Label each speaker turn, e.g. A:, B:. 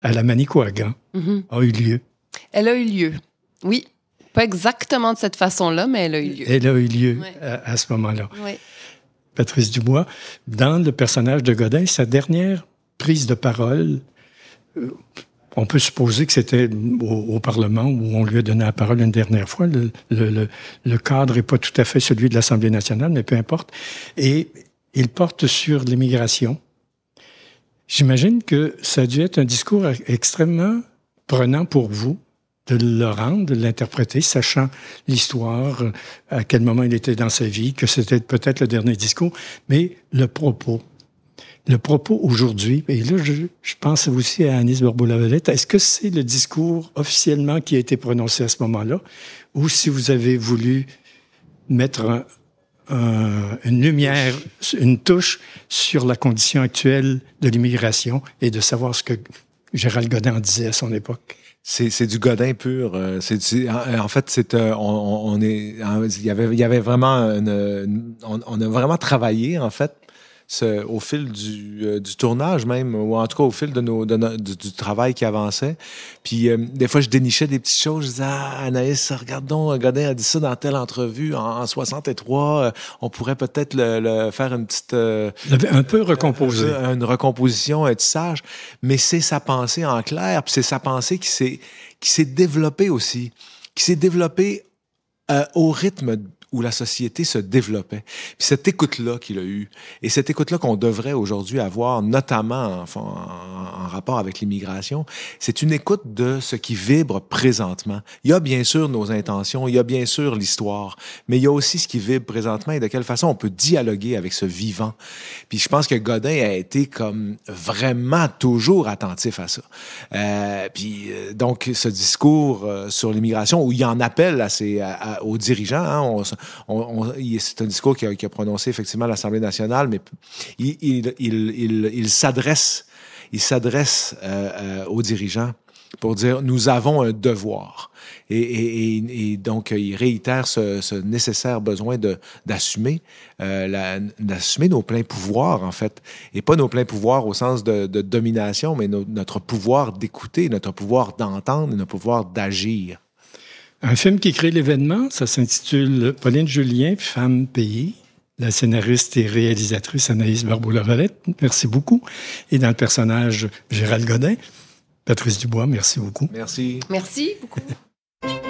A: à la Manicouagan a eu lieu.
B: Elle a eu lieu, oui. Pas exactement de cette façon-là, mais elle a eu lieu.
A: Elle a eu lieu à ce moment-là.
B: Oui.
A: Patrice Dubois, dans le personnage de Godin, sa dernière prise de parole, on peut supposer que c'était au Parlement où on lui a donné la parole une dernière fois. Le cadre n'est pas tout à fait celui de l'Assemblée nationale, mais peu importe. Et il porte sur l'immigration. J'imagine que ça a dû être un discours extrêmement prenant pour vous de le rendre, de l'interpréter, sachant l'histoire, à quel moment il était dans sa vie, que c'était peut-être le dernier discours, mais le propos aujourd'hui, et là, je pense aussi à Anis Barbeau-Lavalette, est-ce que c'est le discours officiellement qui a été prononcé à ce moment-là, ou si vous avez voulu mettre une lumière, une touche sur la condition actuelle de l'immigration et de savoir ce que Gérald Godin en disait à son époque?
C: C'est du Godin pur. En fait, il y avait vraiment on a vraiment travaillé, en fait, au fil du tournage même, ou en tout cas au fil du travail qui avançait. Puis des fois, je dénichais des petites choses. Je disais, Anaïs, regarde donc, Godin a dit ça dans telle entrevue en 63. On pourrait peut-être le faire une petite...
A: un peu recomposé.
C: Une recomposition, un tissage. Mais c'est sa pensée en clair, puis c'est sa pensée qui s'est développée aussi, qui s'est développée au rythme où la société se développait. Puis cette écoute-là qu'il a eue, et cette écoute-là qu'on devrait aujourd'hui avoir, notamment en rapport avec l'immigration, c'est une écoute de ce qui vibre présentement. Il y a bien sûr nos intentions, il y a bien sûr l'histoire, mais il y a aussi ce qui vibre présentement et de quelle façon on peut dialoguer avec ce vivant. Puis je pense que Godin a été comme vraiment toujours attentif à ça. Donc ce discours sur l'immigration, où il en appelle aux dirigeants, hein, c'est un discours qu'il a prononcé effectivement à l'Assemblée nationale, mais il s'adresse aux dirigeants pour dire nous avons un devoir. Et donc il réitère ce nécessaire besoin d'assumer nos pleins pouvoirs, en fait, et pas nos pleins pouvoirs au sens de domination, mais notre pouvoir d'écouter, notre pouvoir d'entendre, notre pouvoir d'agir.
A: Un film qui crée l'événement, ça s'intitule Pauline Julien, Femme pays. La scénariste et réalisatrice Anaïs Barbeau-Lavalette, merci beaucoup. Et dans le personnage Gérald Godin, Patrice Dubois, merci beaucoup.
C: Merci.
B: Merci beaucoup.